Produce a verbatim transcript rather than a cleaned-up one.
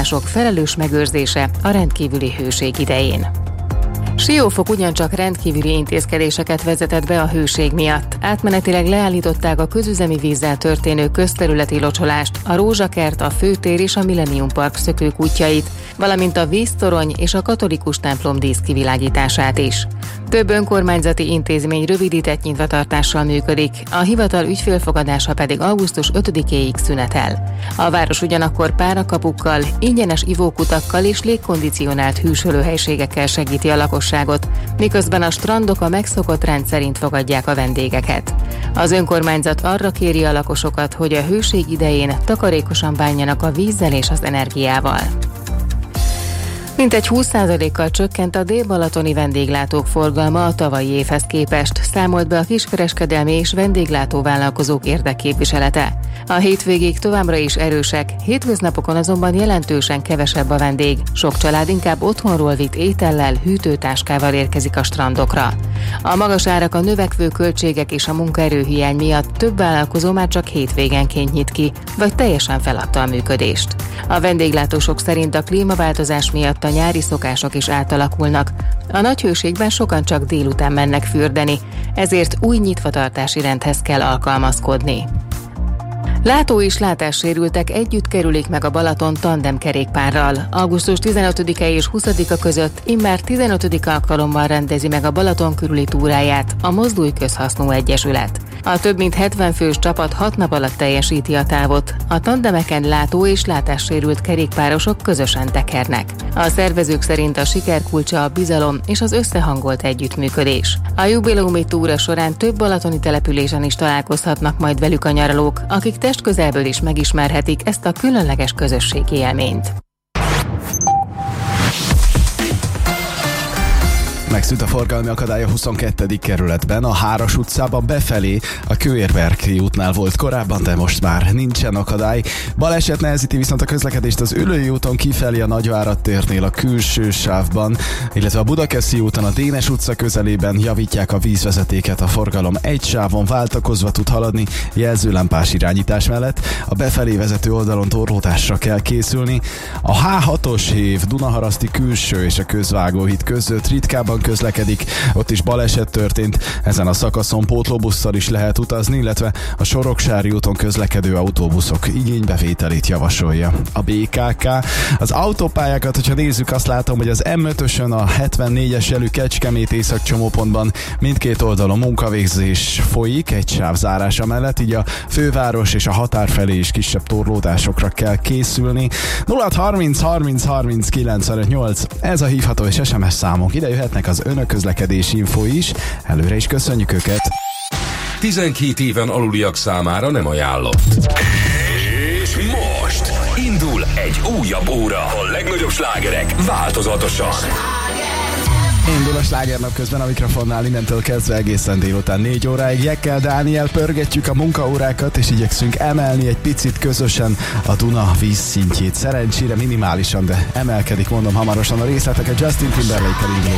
források felelős megőrzése a rendkívüli hőség idején. Siófok ugyancsak rendkívüli intézkedéseket vezetett be a hőség miatt. Átmenetileg leállították a közüzemi vízzel történő közterületi locsolást, a Rózsakert, a Főtér és a Millennium Park szökőkutyait, valamint a víztorony és a katolikus templom díszkivilágítását is. Több önkormányzati intézmény rövidített nyitvatartással működik, a hivatal ügyfélfogadása pedig augusztus ötödikéig szünetel. A város ugyanakkor párakapukkal, ingyenes ivókutakkal és légkondicionált hűsölőhelységekkel segíti a lakosságot, miközben a strandok a megszokott rend szerint fogadják a vendégeket. Az önkormányzat arra kéri a lakosokat, hogy a hőség idején takarékosan bánjanak a vízzel és az energiával. Mintegy húsz százalékkal csökkent a délbalatoni vendéglátók forgalma a tavalyi évhez képest, számolt be a kiskereskedelmi és vendéglátóvállalkozók érdekképviselete. A hétvégék továbbra is erősek, hétköznapokon azonban jelentősen kevesebb a vendég. Sok család inkább otthonról vitt étellel, hűtőtáskával érkezik a strandokra. A magas árak, a növekvő költségek és a munkaerőhiány miatt több vállalkozó már csak hétvégenként nyit ki, vagy teljesen feladta a működést. A vendéglátósok szerint a klímaváltozás miatt a nyári szokások is átalakulnak. A nagy hőségben sokan csak délután mennek fürdeni, ezért új nyitvatartási rendhez kell alkalmazkodni. Látó és látássérültek együtt kerülik meg a Balaton tandemkerékpárral. augusztus tizenötödike és huszadika között immár tizenötödik alkalommal rendezi meg a Balaton körüli túráját a Mozdulj Közhasznú Egyesület. A több mint hetven fős csapat hat nap alatt teljesíti a távot. A tandemeken látó és látássérült kerékpárosok közösen tekernek. A szervezők szerint a siker kulcsa a bizalom és az összehangolt együttműködés. A jubileumi túra során több balatoni településen is találkozhatnak majd velük a nyaralók, akik testközelből is megismerhetik ezt a különleges közösségi élményt. Megszűnt a forgalmi akadály a huszonkettedik kerületben, a Háros utcában befelé, a Kőérberki útnál volt korábban, de most már nincsen akadály. Baleset nehezíti viszont a közlekedést az Üllői úton kifelé a Nagyvárad térnél a külső sávban, illetve a Budakeszi úton a Dénes utca közelében javítják a vízvezetéket, a forgalom egy sávon váltakozva tud haladni jelzőlámpás irányítás mellett. A befelé vezető oldalon torlódásra kell készülni. A há hatos hév Dunaharaszti külső és a Közvágóhíd között ritkábban közlekedik, ott is baleset történt, ezen a szakaszon pótlóbusszal is lehet utazni, illetve a Soroksári úton közlekedő autóbuszok igénybevételét javasolja a bé ká ká. Az autópályákat, hogyha nézzük, azt látom, hogy az em ötösön a hetvennégyes elő Kecskemét északcsomópontban mindkét oldalon munkavégzés folyik, egy sáv zárása mellett, így a főváros és a határ felé is kisebb torlódásokra kell készülni. nulla harminc harminc harminc kilencvenöt nyolc, ez a hívható és es em es számunk. Ide jöhetnek az önök közlekedési info is, előre is köszönjük őket. tizenkét éven aluliak számára nem ajánlott. És most indul egy újabb óra. A legnagyobb slágerek változatosan. Indul a slágernap közben a mikrofonnál innentől kezdve egészen délután négy óráig. Jekkel Dániel pörgetjük a munkaórákat, és igyekszünk emelni egy picit közösen a Duna vízszintjét. Szerencsére minimálisan, de emelkedik, mondom hamarosan a részleteket. Justin Timberlake-kel indul.